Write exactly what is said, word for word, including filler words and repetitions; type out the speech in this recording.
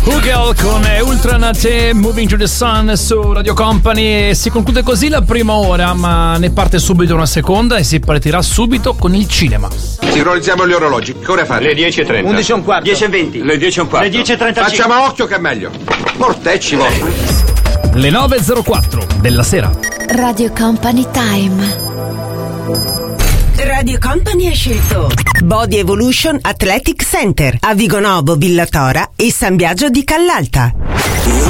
Google con Ultranate, Moving to the Sun su Radio Company. Si conclude così la prima ora, ma ne parte subito una seconda e si partirà subito con il cinema. Sincronizziamo gli orologi. Che ore fate? Le dieci e trenta. undici e un quarto. dieci e venti. Le dieci e un quarto. Le dieci e trentacinque. Facciamo a occhio che è meglio. Mortecci vostri. Le nove e zero quattro della sera. Radio Company Time. Radio Company ha scelto Body Evolution Athletic Center a Vigonovo, Villatora e San Biagio di Callalta.